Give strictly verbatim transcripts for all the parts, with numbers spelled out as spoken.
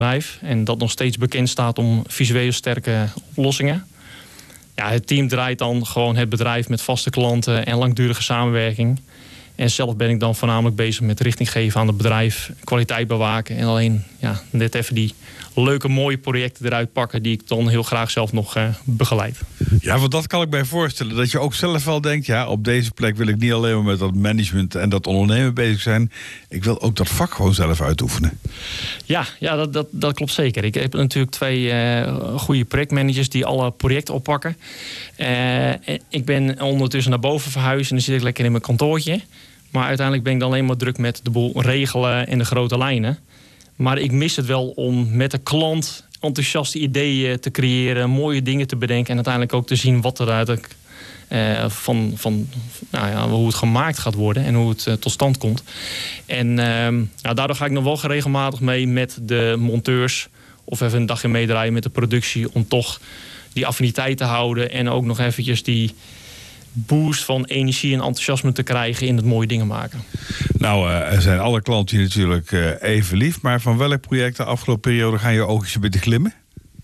bedrijf. En dat nog steeds bekend staat om visueel sterke oplossingen. Ja, het team draait dan gewoon het bedrijf met vaste klanten en langdurige samenwerking. En zelf ben ik dan voornamelijk bezig met richting geven aan het bedrijf, kwaliteit bewaken en alleen ja, net even die leuke mooie projecten eruit pakken die ik dan heel graag zelf nog uh, begeleid. Ja, want dat kan ik mij voorstellen. Dat je ook zelf wel denkt, ja, op deze plek wil ik niet alleen maar met dat management en dat ondernemen bezig zijn. Ik wil ook dat vak gewoon zelf uitoefenen. Ja, ja dat, dat, dat klopt zeker. Ik heb natuurlijk twee uh, goede projectmanagers die alle projecten oppakken. Uh, ik ben ondertussen naar boven verhuisd en dan zit ik lekker in mijn kantoortje. Maar uiteindelijk ben ik dan alleen maar druk met de boel regelen en de grote lijnen. Maar ik mis het wel om met de klant enthousiaste ideeën te creëren, mooie dingen te bedenken en uiteindelijk ook te zien wat er uiteindelijk uh, van, van nou ja, hoe het gemaakt gaat worden en hoe het uh, tot stand komt. En uh, nou, daardoor ga ik nog wel regelmatig mee met de monteurs of even een dagje meedraaien met de productie om toch die affiniteit te houden en ook nog eventjes die boost van energie en enthousiasme te krijgen in het mooie dingen maken. Nou, uh, er zijn alle klanten hier natuurlijk uh, even lief. Maar van welk project de afgelopen periode gaan je oogjes een beetje glimmen?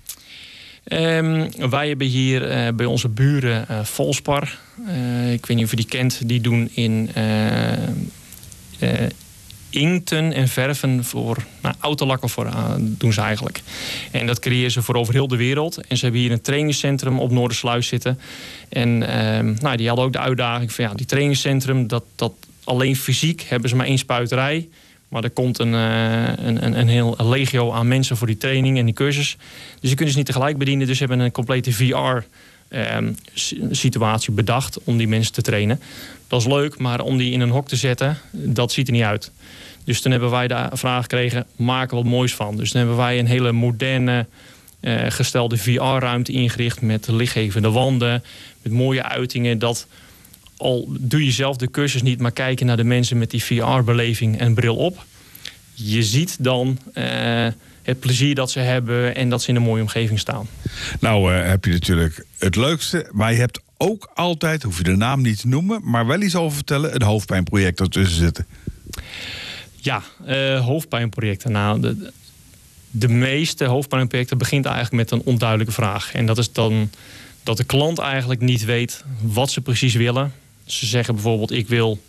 Um, wij hebben hier uh, bij onze buren uh, Volspar. Uh, ik weet niet of je die kent. Die doen in uh, uh, inkten en verven voor nou, autolakken voor, uh, doen ze eigenlijk. En dat creëren ze voor over heel de wereld. En ze hebben hier een trainingscentrum op Noordersluis zitten. En uh, nou, die hadden ook de uitdaging van ja, die trainingscentrum, dat, dat alleen fysiek hebben ze maar één spuiterij. Maar er komt een, uh, een, een, een heel legio aan mensen voor die training en die cursus. Dus die kunnen ze niet tegelijk bedienen. Dus ze hebben een complete V R-situatie uh, bedacht om die mensen te trainen. Dat is leuk, maar om die in een hok te zetten, dat ziet er niet uit. Dus toen hebben wij de vraag gekregen, maak er wat moois van. Dus toen hebben wij een hele moderne, uh, gestelde V R-ruimte ingericht met lichtgevende wanden, met mooie uitingen. Dat al doe je zelf de cursus niet, maar kijken naar de mensen met die V R-beleving en bril op. Je ziet dan uh, het plezier dat ze hebben en dat ze in een mooie omgeving staan. Nou uh, heb je natuurlijk het leukste, maar je hebt ook altijd, hoef je de naam niet te noemen, maar wel iets over vertellen, een hoofdpijnproject ertussen zitten. Ja, uh, hoofdpijnprojecten. Nou, de, de meeste hoofdpijnprojecten begint eigenlijk met een onduidelijke vraag. En dat is dan dat de klant eigenlijk niet weet wat ze precies willen. Ze zeggen bijvoorbeeld, ik wil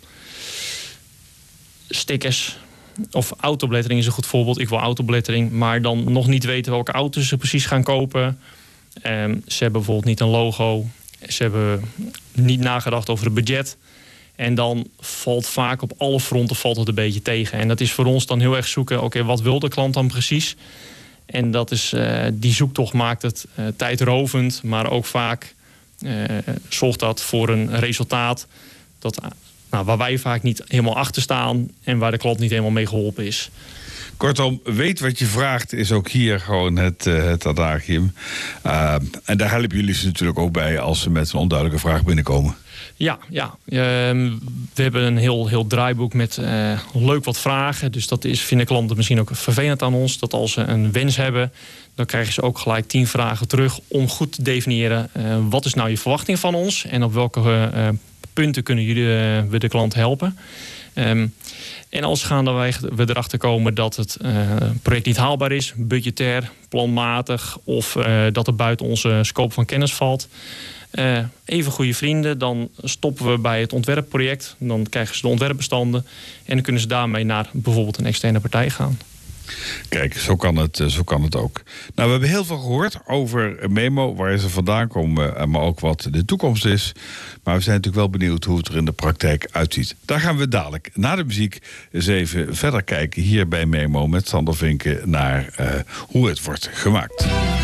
stickers of autobelettering is een goed voorbeeld. Ik wil autobelettering, maar dan nog niet weten welke auto's ze precies gaan kopen. Um, ze hebben bijvoorbeeld niet een logo. Ze hebben niet nagedacht over het budget. En dan valt vaak op alle fronten valt het een beetje tegen. En dat is voor ons dan heel erg zoeken, oké, okay, wat wil de klant dan precies? En dat is, uh, die zoektocht maakt het uh, tijdrovend, maar ook vaak uh, zorgt dat voor een resultaat dat, uh, nou, waar wij vaak niet helemaal achter staan en waar de klant niet helemaal mee geholpen is. Kortom, weet wat je vraagt is ook hier gewoon het, uh, het adagium. Uh, en daar helpen jullie ze natuurlijk ook bij als ze met een onduidelijke vraag binnenkomen. Ja, ja. Uh, we hebben een heel, heel draaiboek met uh, leuk wat vragen. Dus dat is, vinden klanten misschien ook vervelend aan ons. Dat als ze een wens hebben, dan krijgen ze ook gelijk tien vragen terug om goed te definiëren uh, wat is nou je verwachting van ons en op welke uh, punten kunnen jullie uh, we de klant helpen. Um, en als gaandeweg we erachter komen dat het uh, project niet haalbaar is, budgetair, planmatig of uh, dat het buiten onze scope van kennis valt. Uh, even goede vrienden, dan stoppen we bij het ontwerpproject. Dan krijgen ze de ontwerpbestanden en dan kunnen ze daarmee naar bijvoorbeeld een externe partij gaan. Kijk, zo kan het, zo kan het ook. Nou, we hebben heel veel gehoord over Memo, waar ze vandaan komen, maar ook wat de toekomst is. Maar we zijn natuurlijk wel benieuwd hoe het er in de praktijk uitziet. Daar gaan we dadelijk na de muziek eens even verder kijken hier bij Memo met Sander Vinken naar uh, hoe het wordt gemaakt.